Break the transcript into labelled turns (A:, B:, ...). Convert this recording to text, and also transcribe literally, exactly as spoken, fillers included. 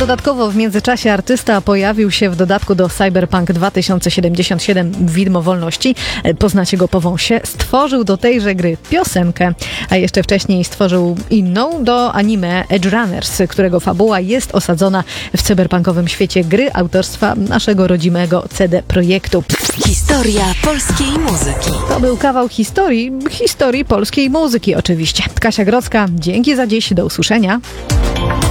A: Dodatkowo w międzyczasie artysta pojawił się w dodatku do Cyberpunk dwa tysiące siedemdziesiąt siedem Widmo Wolności. Poznacie go po wąsie. Stworzył do tejże gry piosenkę, a jeszcze wcześniej stworzył inną do anime Edge Runners, którego fabuła jest osadzona w cyberpunkowym świecie gry autorstwa naszego rodzimego C D Projektu.
B: Historia polskiej muzyki.
A: To był kawał historii, historii polskiej muzyki oczywiście. Kasia Grodzka, dzięki za dziś, do usłyszenia.